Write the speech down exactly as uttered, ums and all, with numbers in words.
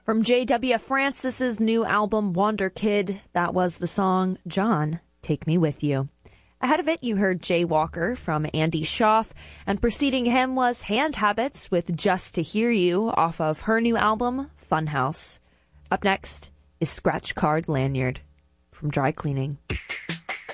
From J W Francis's new album, Wonder Kid, that was the song John, Take Me With You. Ahead of it, you heard Jay Walker from Andy Schaaf, and preceding him was Hand Habits with Just to Hear You off of her new album, Funhouse. Up next is Scratch Card Lanyard from Dry Cleaning.